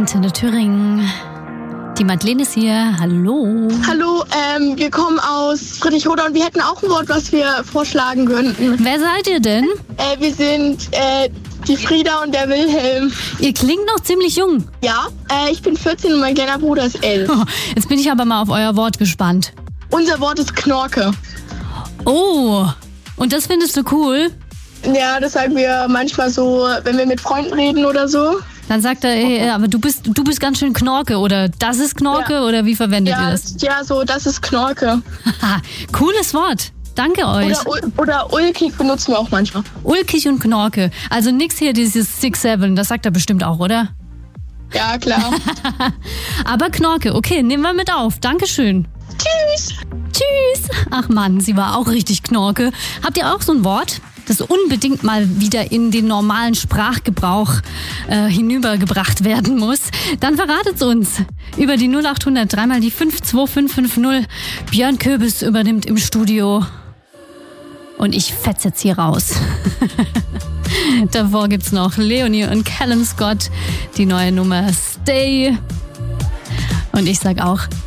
Antenne Thüringen. Die Madeleine ist hier. Hallo. Hallo, wir kommen aus Friedrichroda und wir hätten auch ein Wort, was wir vorschlagen könnten. Wer seid ihr denn? Wir sind die Frieda und der Wilhelm. Ihr klingt noch ziemlich jung. Ja, ich bin 14 und mein kleiner Bruder ist 11. Oh, jetzt bin ich aber mal auf euer Wort gespannt. Unser Wort ist Knorke. Oh, und das findest du cool? Ja, das sagen wir manchmal so, wenn wir mit Freunden reden oder so. Dann sagt er, ey, aber du bist ganz schön Knorke oder das ist Knorke Ja. Oder wie verwendet ihr das? Ja, so, das ist Knorke. Haha, cooles Wort. Danke euch. Oder ulkig benutzen wir auch manchmal. Ulkig und Knorke. Also nix hier dieses 6-7, das sagt er bestimmt auch, oder? Ja, klar. Aber Knorke, okay, nehmen wir mit auf. Dankeschön. Tschüss. Tschüss. Ach Mann, sie war auch richtig Knorke. Habt ihr auch so ein Wort, das unbedingt mal wieder in den normalen Sprachgebrauch hinübergebracht werden muss? Dann verratet's uns über die 0800 dreimal die 52550. Björn Köbis übernimmt im Studio. Und ich fetz jetzt hier raus. Davor gibt's noch Leonie und Callum Scott, die neue Nummer Stay. Und ich sag auch